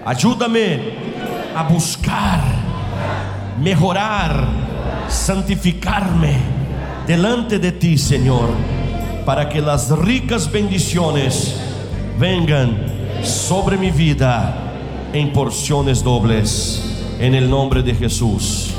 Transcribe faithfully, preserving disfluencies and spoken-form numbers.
Ayúdame a buscar, mejorar, santificarme delante de ti, Señor, para que las ricas bendiciones vengan sobre mi vida en porciones dobles, en el nombre de Jesús.